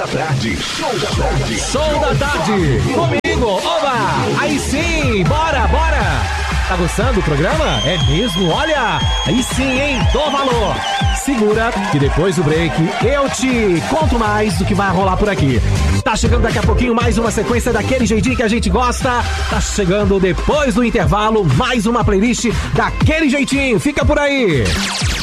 da tarde. Show da tarde. Show da tarde. Comigo. Oba! Aí sim. Bora, bora. Tá gostando do programa? É mesmo? Olha. Aí sim, hein? Dou valor. Segura que depois do break eu te conto mais do que vai rolar por aqui. Tá chegando daqui a pouquinho mais uma sequência daquele jeitinho que a gente gosta. Tá chegando depois do intervalo mais uma playlist daquele jeitinho. Fica por aí.